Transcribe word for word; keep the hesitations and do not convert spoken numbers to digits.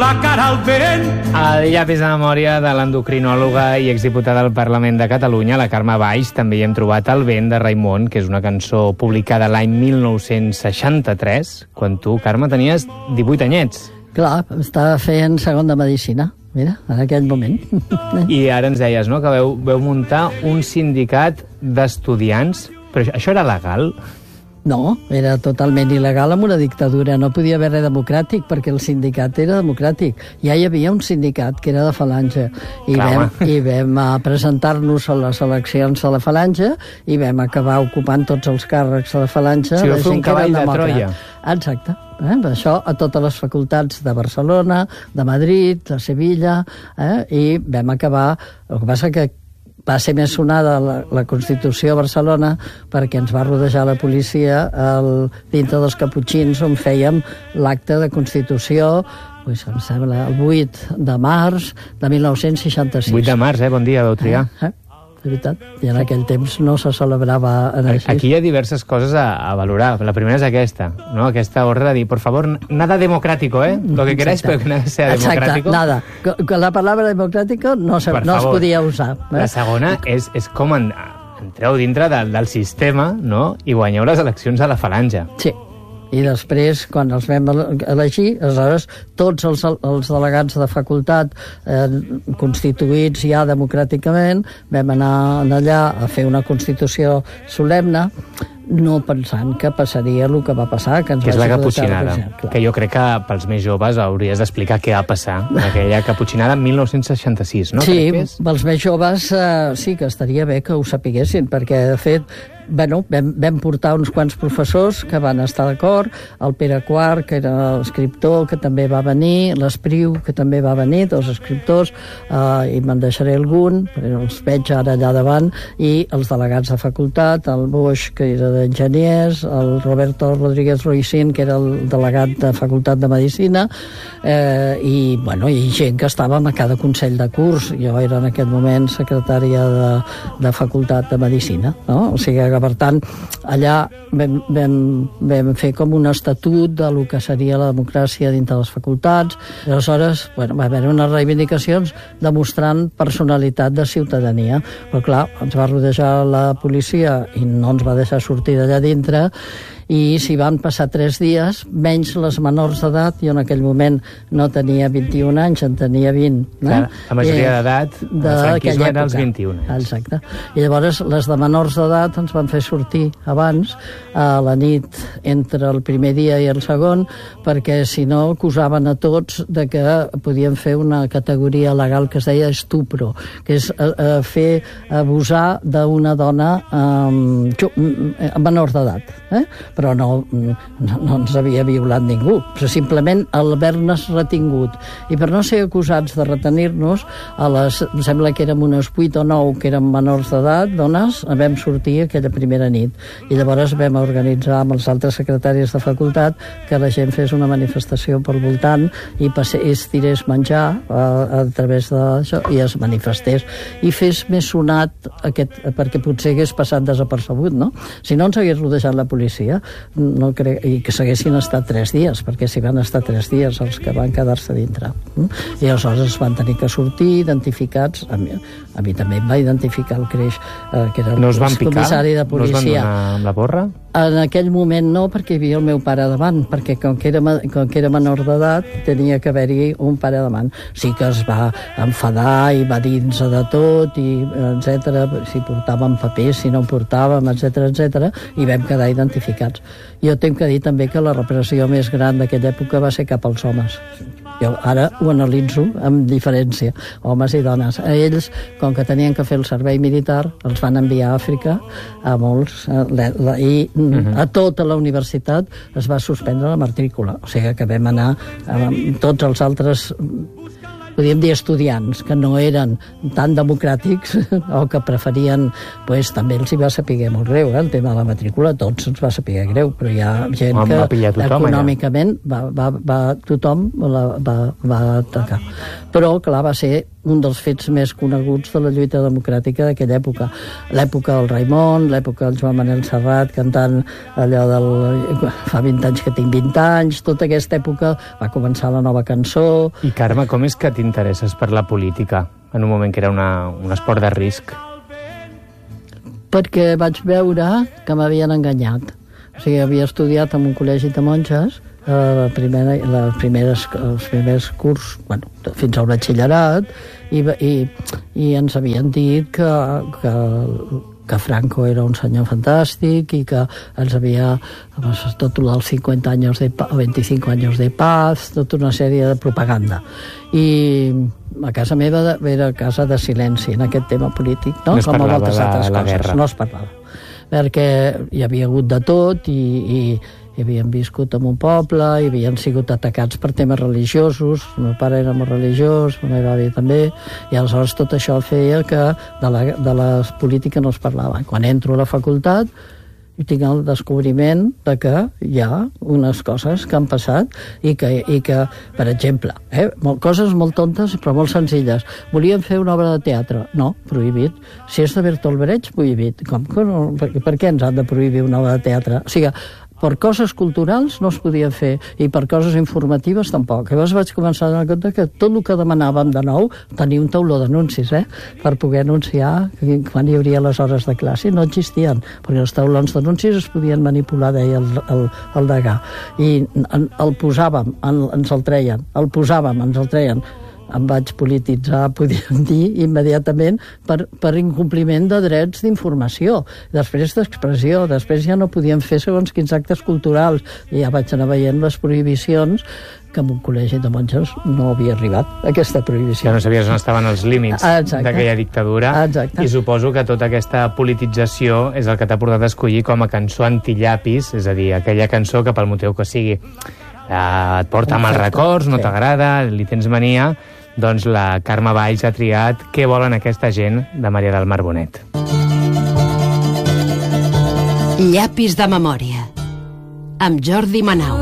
La cara al vent. El llapis de memòria de l'endocrinòloga i exdiputada del Parlament de Catalunya, la Carme Valls. També hi hem trobat El vent, de Raimon, que és una cançó publicada l'any mil nou-cents seixanta-tres, quan tu, Carme, tenies divuit anyets. Clar, estava fent segon de medicina, mira, en aquell moment. I ara ens deies, no?, que veu, veu muntar un sindicat d'estudiants, però això, això era legal? No, era totalment il·legal amb una dictadura. No podia haver res democràtic perquè el sindicat era democràtic. Ja hi havia un sindicat que era de Falange i Clar, vam, i vam presentar-nos a les eleccions de la Falange i vam acabar ocupant tots els càrrecs de la Falange. Si va fer un cavall de Troia. Exacte. Eh? Això a totes les facultats de Barcelona, de Madrid, de Sevilla, eh? I vam acabar... El que passa que va ser més sonada la, la Constitució a Barcelona perquè ens va rodejar la policia el, dintre dels Caputxins, on fèiem l'acte de Constitució, pues, em sembla, el vuit de març de mil nou-cents seixanta-sis. vuit de març, eh? Bon dia, vau triar. Eh? Eh? De veritat. I en aquell temps no se celebrava en així. Aquí hi ha diverses coses a, a valorar. La primera és aquesta, no? Aquesta ordre de dir, por favor, nada democrático, ¿eh? Lo que queráis, pero que nada sea democrático. Exacte, nada. Que la palabra democrático no, se, no es podia usar. Eh? La segona és, és com en, entreu dintre del, del sistema, no?, i guanyeu les eleccions a la Falange. Sí. I després, quan els vam elegir, aleshores, tots els, els delegats de facultat eh, constituïts ja democràticament, vam anar allà a fer una Constitució solemne, no pensant que passaria el que va passar. Que, ens que és la caputxinada, la que jo crec que pels més joves hauries d'explicar què va passar. Aquella caputxinada mil nou-cents seixanta-sis, no? Sí, pels més joves eh, sí que estaria bé que ho sapiguessin, perquè, de fet, bueno, vam, vam portar uns quants professors que van estar d'acord, el Pere Quart, que era l'escriptor, que també va venir, l'Espriu, que també va venir, dos escriptors, eh, i me'n deixaré algun, però els veig ara allà davant, i els delegats de facultat, el Boix, que era d'enginyers, el Roberto Rodríguez Roicín, que era el delegat de facultat de Medicina, eh, i, bueno, i gent que estàvem a cada consell de curs. Jo era en aquest moment secretària de, de facultat de Medicina, no? O sigui que, per tant, allà vam, vam, vam fer com un estatut de lo que seria la democràcia dintre les facultats. Aleshores, bueno, va haver unes reivindicacions demostrant personalitat de ciutadania. Però, clar, ens va rodejar la policia i no ens va deixar sortir d'allà dintre, i s'hi van passar tres dies, menys les menors d'edat. Jo en aquell moment no tenia vint-i-un anys, en tenia vint. No? Clar, la majoria eh, d'edat, el franquisme era els vint-i-un anys. Exacte. I llavors les de menors d'edat ens van fer sortir abans, a la nit entre el primer dia i el segon, perquè si no acusaven a tots de que podien fer una categoria legal que es deia estupro, que és eh, eh, fer abusar d'una dona eh, menor d'edat. Eh? Però no, no, no ens havia violat ningú, però simplement haver-nos retingut. I per no ser acusats de retenir-nos, a les, em sembla que érem unes vuit o nou que érem menors d'edat, dones, vam sortir aquella primera nit. I llavors vam organitzar amb els altres secretaris de facultat que la gent fes una manifestació pel voltant i passés, tirés menjar a, a través d'això i es manifestés. I fes més sonat aquest, perquè potser hagués passat desapercebut, no? Si no ens hagués rodejat la policia, no crec, i que s'haguessin estat tres dies, perquè s'hi van estar tres dies els que van quedar-se dintre. I aleshores es van tenir que sortir identificats. A mi, a mi també em va identificar el Creix, eh, que era el, no el comissari de policia. No es van donar amb la porra? En aquell moment no, perquè hi havia el meu pare davant, perquè com que era, com que era menor d'edat tenia que haver-hi un pare davant. Sí que es va enfadar i va dir-nos de tot, i etcètera, si portàvem papers, si no en portàvem, etcètera, etcètera, i vam quedar identificats. Jo tinc que dir també que la repressió més gran d'aquella època va ser cap als homes. Jo ara ho analitzo amb diferència, homes i dones. A ells, com que tenien que fer el servei militar, els van enviar a Àfrica, a molts, i uh-huh. a tota la universitat es va suspendre la matrícula. O sigui que vam anar amb tots els altres, podríem dir, estudiants que no eren tan democràtics o que preferien, pues, també els hi va saber molt greu, eh? El tema de la matrícula, tots ens va saber greu, però hi ha gent Home, que tothom, econòmicament va, va, va, tothom la, va, va atacar. Però, clar, va ser un dels fets més coneguts de la lluita democràtica d'aquella època. L'època del Raimon, l'època del Joan Manel Serrat cantant allò del fa vint anys que tinc vint anys, tota aquesta època va començar la nova cançó. I Carme, com és que t'interesses per la política en un moment que era una, un esport de risc? Perquè vaig veure que m'havien enganyat. O sigui, havia estudiat en un col·legi de monges, la primera, la primeres, els primers curs, bueno, fins al batxillerat, i, i, i ens havien dit que, que, que Franco era un senyor fantàstic i que ens havia pues, tot els cinquanta anys de paz, veinticinco anys de paz, tota una sèrie de propaganda. I a casa meva era casa de silenci en aquest tema polític, no? No es com a parlava moltes de altres la coses. guerra. No es parlava. Perquè hi havia hagut de tot i, i hi havien viscut en un poble, hi havien sigut atacats per temes religiosos, el meu pare era molt religiós, la meva àvia també, i aleshores tot això feia que de la, de la política no es parlava. Quan entro a la facultat i tinc el descobriment de que hi ha unes coses que han passat i que, i que per exemple, eh, molt, coses molt tontes però molt senzilles. Volien fer una obra de teatre. No, prohibit. Si és de Bertolt Brecht, prohibit. Com que no? Per, per què ens han de prohibir una obra de teatre? O sigui, per coses culturals no es podia fer i per coses informatives tampoc. Llavors vaig començar a donar compte que tot el que demanàvem de nou, tenia un tauló d'anuncis, eh? Per poder anunciar quan hi hauria les hores de classe, no existien, perquè els taulons d'anuncis es podien manipular, deia el, el, el degà. I el posàvem, ens el treien, el posàvem, ens el treien. Em vaig polititzar, podríem dir, immediatament per, per incompliment de drets d'informació, després d'expressió, després ja no podíem fer segons quins actes culturals, i ja vaig anar veient les prohibicions que en un col·legi de monges no havia arribat, aquesta prohibició. Ja no sabies on estaven els límits d'aquella dictadura. Exacte. I suposo que tota aquesta politització és el que t'ha portat a escollir com a cançó antillapis, és a dir, aquella cançó que pel motiu que sigui eh, et porta mals records, no sí. t'agrada, li tens mania. Doncs la Carme Valls ha triat Què volen aquesta gent, de Maria del Mar Bonet. Llapis de memòria, amb Jordi Manau.